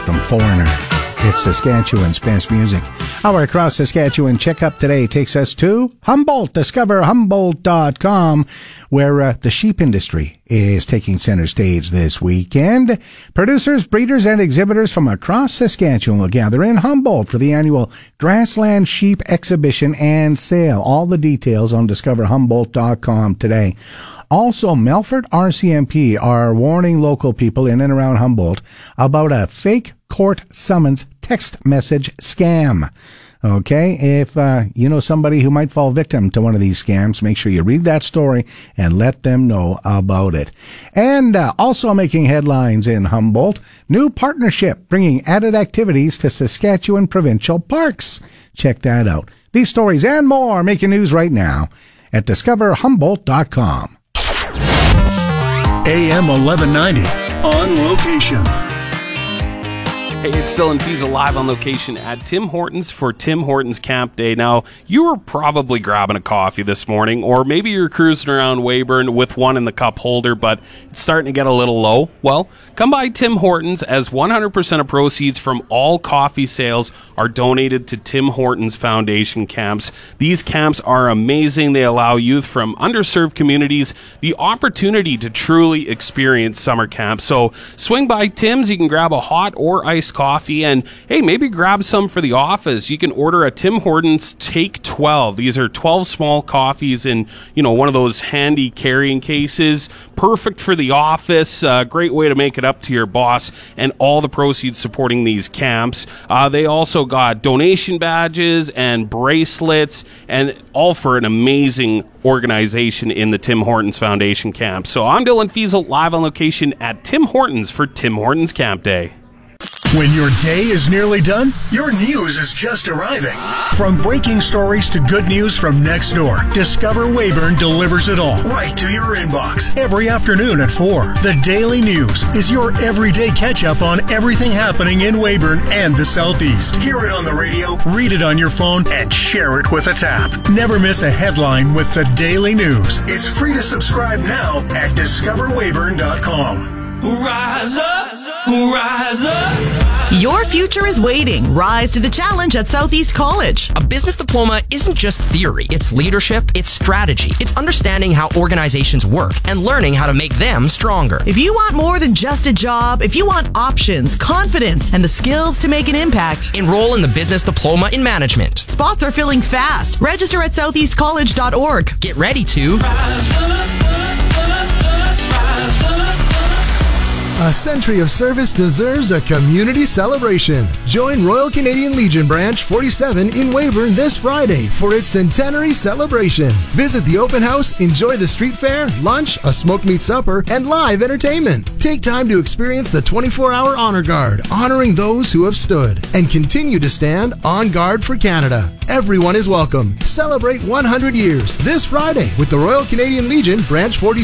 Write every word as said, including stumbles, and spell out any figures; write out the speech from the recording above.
from Foreigner. It's Saskatchewan's best music. Our Across Saskatchewan checkup today takes us to Humboldt. Discover Humboldt dot com, where uh, the sheep industry is taking center stage this weekend. Producers, breeders, and exhibitors from across Saskatchewan will gather in Humboldt for the annual Grassland Sheep Exhibition and Sale. All the details on Discover Humboldt dot com today. Also, Melfort R C M P are warning local people in and around Humboldt about a fake court summons text message scam. Okay, if uh, you know somebody who might fall victim to one of these scams, make sure you read that story and let them know about it. And uh, also making headlines in Humboldt, new partnership bringing added activities to Saskatchewan provincial parks. Check that out. These stories and more making news right now at Discover Humboldt dot com. A M eleven ninety, on location. Hey, it's Dylan Fiesel live on location at Tim Hortons for Tim Hortons Camp Day. Now, you were probably grabbing a coffee this morning, or maybe you're cruising around Weyburn with one in the cup holder, but it's starting to get a little low. Well, come by Tim Hortons, as one hundred percent of proceeds from all coffee sales are donated to Tim Hortons Foundation camps. These camps are amazing. They allow youth from underserved communities the opportunity to truly experience summer camp. So swing by Tim's. You can grab a hot or iced coffee, and hey, maybe grab some for the office. You can order a Tim Hortons Take twelve. These are twelve small coffees in, you know, one of those handy carrying cases. Perfect for the office. Uh, great way to make it up to your boss, and all the proceeds supporting these camps. Uh, they also got donation badges and bracelets, and all for an amazing organization in the Tim Hortons Foundation camp. So I'm Dylan Fiesel, live on location at Tim Hortons for Tim Hortons Camp Day. When your day is nearly done, your news is just arriving. From breaking stories to good news from next door, Discover Weyburn delivers it all right to your inbox every afternoon at four. The Daily News is your everyday catch-up on everything happening in Weyburn and the Southeast. Hear it on the radio, read it on your phone, and share it with a tap. Never miss a headline with the Daily News. It's free to subscribe now at Discover Weyburn dot com. Rise up, rise up. Your future is waiting. Rise to the challenge at Southeast College. A business diploma isn't just theory. It's leadership, it's strategy. It's understanding how organizations work and learning how to make them stronger. If you want more than just a job, if you want options, confidence, and the skills to make an impact, enroll in the Business Diploma in Management. Spots are filling fast. Register at southeast college dot org. Get ready to Rise up, rise up. A century of service deserves a community celebration. Join Royal Canadian Legion Branch forty-seven in Weyburn this Friday for its centenary celebration. Visit the open house, enjoy the street fair, lunch, a smoked meat supper, and live entertainment. Take time to experience the twenty-four hour Honor Guard, honoring those who have stood, and continue to stand on guard for Canada. Everyone is welcome. Celebrate one hundred years this Friday with the Royal Canadian Legion Branch forty-seven.